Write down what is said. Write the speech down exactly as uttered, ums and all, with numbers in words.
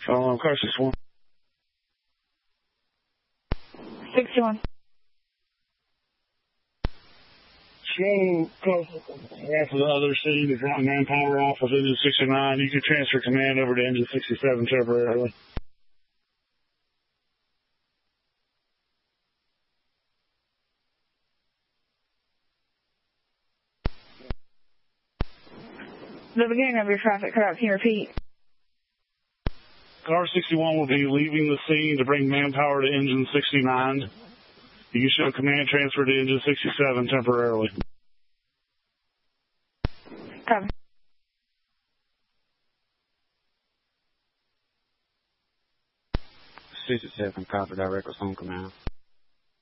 Um, car sixty-one. sixty-one. So, off of the other scene, if you want manpower off of engine sixty-nine, you can transfer command over to engine sixty-seven temporarily. The beginning of your traffic cut out. Can you repeat? Car sixty-one will be leaving the scene to bring manpower to engine sixty-nine. You can show command transfer to engine sixty-seven temporarily. Copy. sixty-seven, copy, direct response command.